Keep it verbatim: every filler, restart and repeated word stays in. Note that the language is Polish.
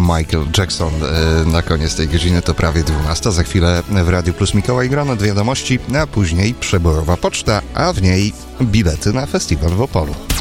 Michael Jackson. Na koniec tej godziny to prawie dwunasta. Za chwilę w Radiu Plus Mikołaj Grono, wiadomości, a później przeborowa poczta, a w niej bilety na festiwal w Opolu.